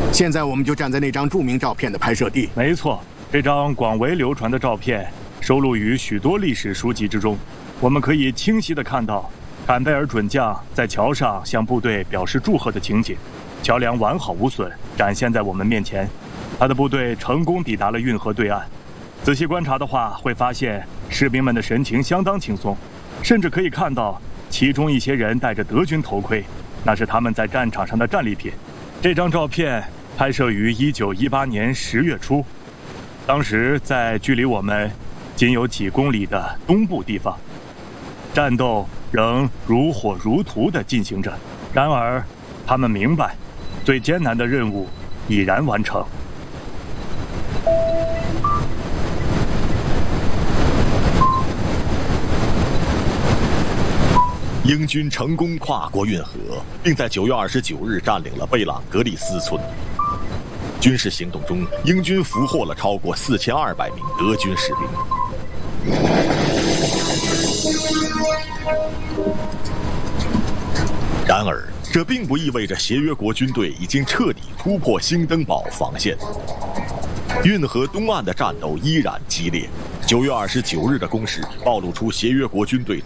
现在我们就站在那张著名照片的拍摄地。 没错，这张广为流传的照片收录于许多历史书籍之中。我们可以清晰地看到，坎贝尔准将在桥上向部队表示祝贺的情景。桥梁完好无损，展现在我们面前。他的部队成功抵达了运河对岸。仔细观察的话，会发现士兵们的神情相当轻松，甚至可以看到其中一些人戴着德军头盔，那是他们在战场上的战利品。这张照片拍摄于1918年10月初，当时在距离我们仅有几公里的东部地方，战斗仍如火如荼地进行着。然而，他们明白，最艰难的任务已然完成。 英军成功跨过运河，并在9月29日占领了贝朗格里斯村。军事行动中，英军俘获了超过4200名德军士兵。然而，这并不意味着协约国军队已经彻底突破兴登堡防线。运河东岸的战斗依然激烈。9月29日的攻势暴露出协约国军队